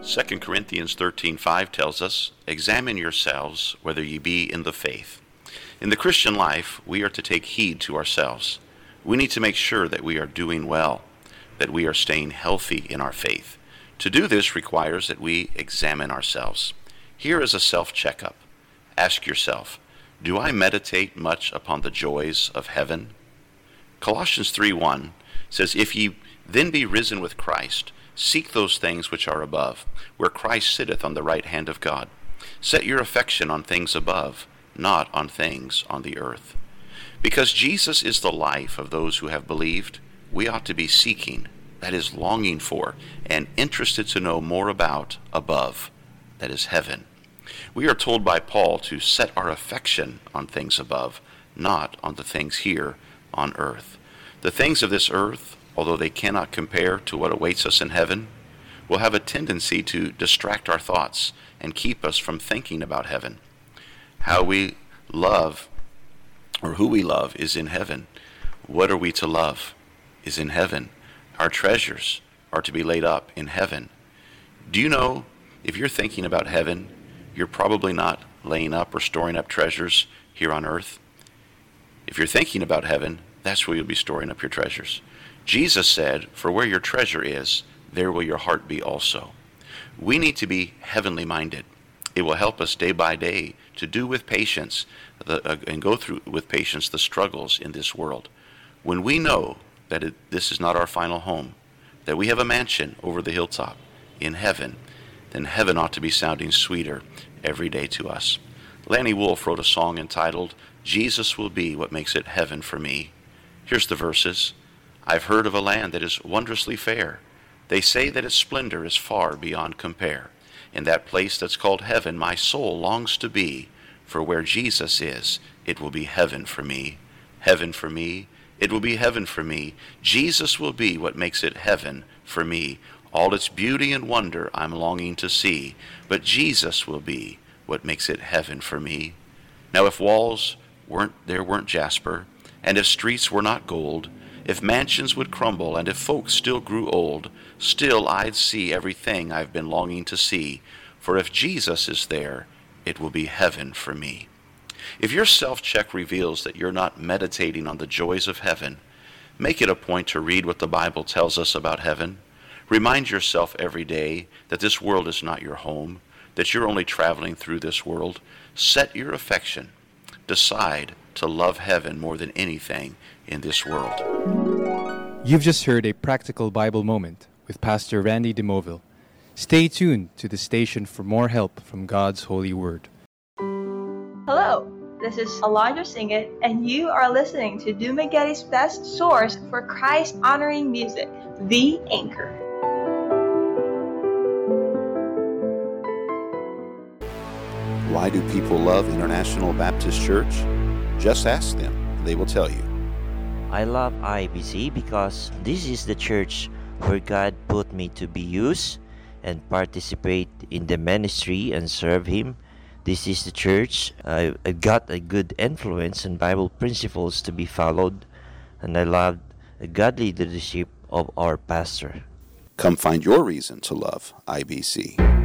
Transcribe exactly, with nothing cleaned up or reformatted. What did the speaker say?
Second Corinthians thirteen five tells us, "Examine yourselves whether ye be in the faith." In the Christian life, we are to take heed to ourselves. We need to make sure that we are doing well, that we are staying healthy in our faith. To do this requires that we examine ourselves. Here is a self-checkup. Ask yourself, do I meditate much upon the joys of heaven? Colossians three one says, "If ye then be risen with Christ, seek those things which are above, where Christ sitteth on the right hand of God. Set your affection on things above, not on things on the earth." Because Jesus is the life of those who have believed, we ought to be seeking, that is, longing for, and interested to know more about above, that is, heaven. We are told by Paul to set our affection on things above, not on the things here on earth. The things of this earth, although they cannot compare to what awaits us in heaven, will have a tendency to distract our thoughts and keep us from thinking about heaven. How we love, or who we love, is in heaven. What are we to love is in heaven. Our treasures are to be laid up in heaven. Do you know, if you're thinking about heaven, you're probably not laying up or storing up treasures here on earth? If you're thinking about heaven, that's where you'll be storing up your treasures. Jesus said, "For where your treasure is, there will your heart be also." We need to be heavenly minded. It will help us day by day to do with patience the, uh, and go through with patience the struggles in this world. When we know that it, this is not our final home, that we have a mansion over the hilltop in heaven, then heaven ought to be sounding sweeter every day to us. Lanny Wolfe wrote a song entitled, "Jesus Will Be What Makes It Heaven for Me." Here's the verses. "I've heard of a land that is wondrously fair. They say that its splendor is far beyond compare. In that place that's called heaven, my soul longs to be. For where Jesus is, it will be heaven for me. Heaven for me, it will be heaven for me. Jesus will be what makes it heaven for me. All its beauty and wonder I'm longing to see. But Jesus will be what makes it heaven for me." Now if walls weren't there weren't jasper, and if streets were not gold, if mansions would crumble, and if folks still grew old, still I'd see everything I've been longing to see. For if Jesus is there, it will be heaven for me. If your self-check reveals that you're not meditating on the joys of heaven, make it a point to read what the Bible tells us about heaven. Remind yourself every day that this world is not your home, that you're only traveling through this world. Set your affection. Decide to love heaven more than anything in this world. You've just heard a practical Bible moment with Pastor Randy DeMoville. Stay tuned to the station for more help from God's holy word. Hello, this is Elijah Singit, and you are listening to Dumageti's best source for Christ-honoring music, The Anchor. Why do people love International Baptist Church? Just ask them. They will tell you. I love I B C because this is the church where God put me to be used and participate in the ministry and serve Him. This is the church. I, I got a good influence and Bible principles to be followed, and I love the godly leadership of our pastor. Come find your reason to love I B C.